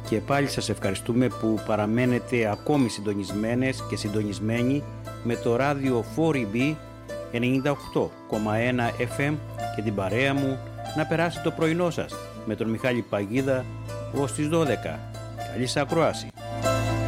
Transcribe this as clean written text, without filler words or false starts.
Και πάλι σας ευχαριστούμε που παραμένετε ακόμη συντονισμένες και συντονισμένοι με το ράδιο 4EB 98,1 FM και την παρέα μου να περάσει το πρωινό σας με τον Μιχάλη Παγίδα ως τις 12. Καλή σας ακρόαση.